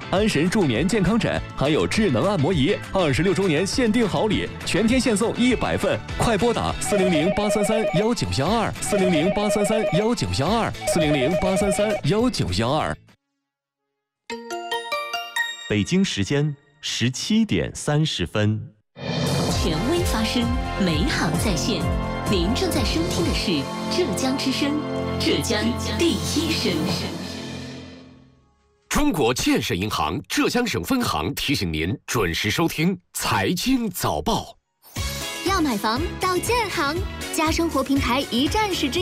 安神助眠健康枕，还有智能按摩仪，26周年限定好礼，全天限送100份，快拨打400-833-1912，400-833-1912，400-833-1912。 北京时间17点30分。 权威发声，美好在线。您正在收听的是浙江之声，浙江第一声。 中国建设银行浙江省分行提醒您准时收听财经早报。 要买房到建行，家生活平台一站式